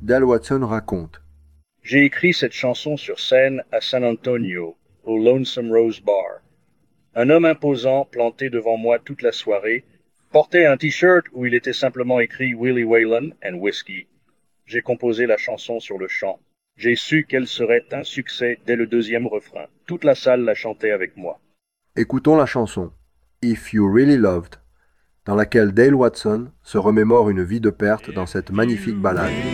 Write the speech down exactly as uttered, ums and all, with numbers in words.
Dale Watson raconte. J'ai écrit cette chanson sur scène à San Antonio, au Lonesome Rose Bar. Un homme imposant, planté devant moi toute la soirée, portait un t-shirt où il était simplement écrit Willie Whalen and Whiskey. J'ai composé la chanson sur le chant. J'ai su qu'elle serait un succès dès le deuxième refrain. Toute la salle la chantait avec moi. Écoutons la chanson If You Really Loved, dans laquelle Dale Watson se remémore une vie de perte dans cette magnifique ballade.